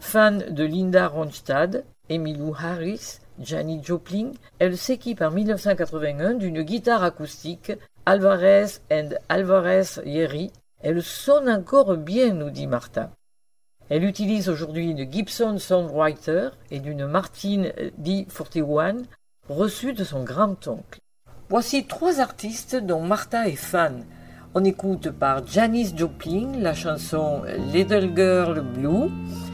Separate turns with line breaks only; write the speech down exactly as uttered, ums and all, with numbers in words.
Fan de Linda Ronstadt, Emmylou Harris, Janis Joplin, elle s'équipe en mille neuf cent quatre-vingt-un d'une guitare acoustique Alvarez and Alvarez Jerry. Elle sonne encore bien, nous dit Martha. Elle utilise aujourd'hui une Gibson Soundwriter et d'une Martin D quarante et un reçue de son grand-oncle. Voici trois artistes dont Martha est fan. On écoute par Janis Joplin la chanson Little Girl Blue,